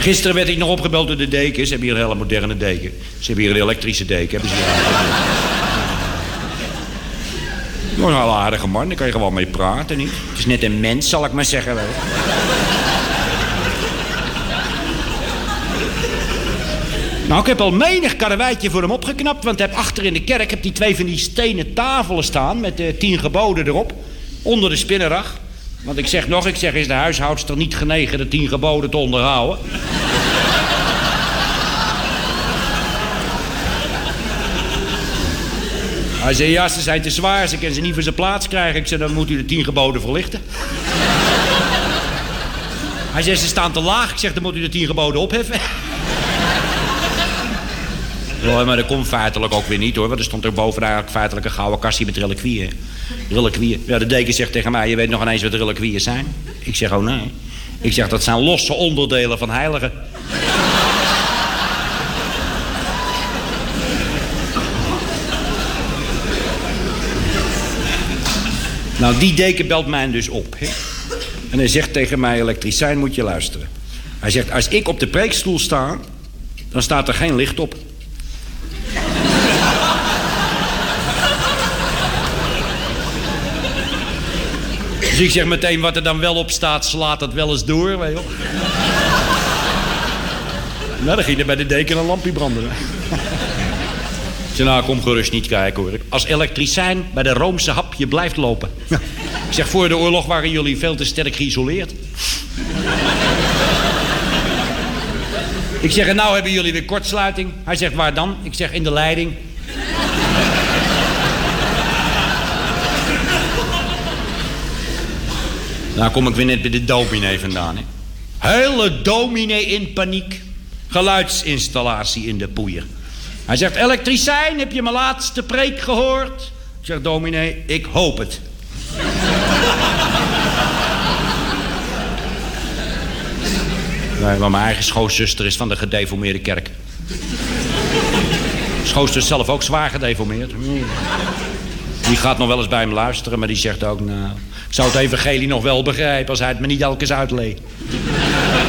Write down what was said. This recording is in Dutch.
Gisteren werd ik nog opgebeld door de deken. Ze hebben hier een hele moderne deken. Ze hebben hier een elektrische deken. Hebben ze hier een hele aardige man, daar kan je gewoon mee praten, niet? Het is net een mens, zal ik maar zeggen. Nou, ik heb al menig karreweitje voor hem opgeknapt... want heb achter in de kerk heb die 2 van die stenen tafelen staan... met de 10 geboden erop, onder de spinnenrag. Want ik zeg, is de huishoudster niet genegen de 10 geboden te onderhouden? Hij zei, ja, ze zijn te zwaar, ze kunnen ze niet voor zijn plaats krijgen. Ik zei, dan moet u de 10 geboden verlichten. Hij zei, ze staan te laag. Ik zeg, dan moet u de 10 geboden opheffen. Ja, maar dat komt feitelijk ook weer niet, hoor. Want er stond er boven eigenlijk feitelijk een gouden kastje met reliquieën. Reliquieën. Ja, de deken zegt tegen mij, je weet nog ineens wat reliquieën zijn? Ik zeg, oh nee. Ik zeg, dat zijn losse onderdelen van heiligen. Nou, die deken belt mij dus op. Hè? En hij zegt tegen mij, elektricien, moet je luisteren. Hij zegt, als ik op de preekstoel sta, dan staat er geen licht op. Dus ik zeg meteen, wat er dan wel op staat, slaat dat wel eens door, weet je wel. Nou, dan ging er bij de deken een lampje branden. Ik zeg, nou, kom gerust niet kijken, hoor. Als elektricien bij de Roomse hap je blijft lopen. Ik zeg, voor de oorlog waren jullie veel te sterk geïsoleerd. Ik zeg, en nou hebben jullie weer kortsluiting. Hij zegt, waar dan? Ik zeg, in de leiding. Nou kom ik weer net bij de dominee vandaan, hè. Hele dominee in paniek. Geluidsinstallatie in de poeier. Hij zegt, elektricien, heb je mijn laatste preek gehoord? Ik zeg, dominee, ik hoop het. Nee, maar mijn eigen schoonzuster is van de gedeformeerde kerk. Schoonzuster is zelf ook zwaar gedeformeerd. Die gaat nog wel eens bij hem luisteren, maar die zegt ook, nou... ik zou het evangelie nog wel begrijpen als hij het me niet elke keer uitleed.